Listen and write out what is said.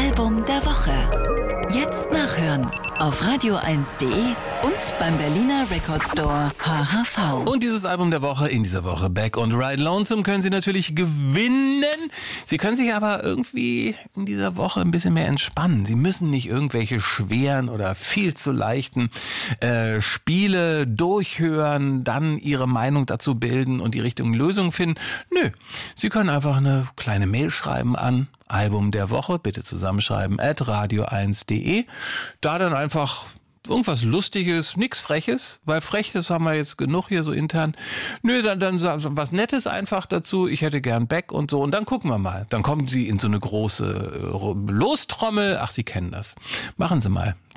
Album der Woche. Jetzt nachhören auf radio1.de und beim Berliner Record Store HHV. Und dieses Album der Woche in dieser Woche, Back on Ride Lonesome, können Sie natürlich gewinnen. Sie können sich aber irgendwie in dieser Woche ein bisschen mehr entspannen. Sie müssen nicht irgendwelche schweren oder viel zu leichten Spiele durchhören, dann Ihre Meinung dazu bilden und die richtigen Lösungen finden. Nö, Sie können einfach eine kleine Mail schreiben an Album der Woche, bitte zusammenschreiben, @radio1.de. Da dann einfach irgendwas Lustiges, nichts Freches, weil frech, das haben wir jetzt genug hier so intern. Nö, dann was Nettes einfach dazu, ich hätte gern Back und so, und dann gucken wir mal. Dann kommen Sie in so eine große Lostrommel, ach, Sie kennen das. Machen Sie mal.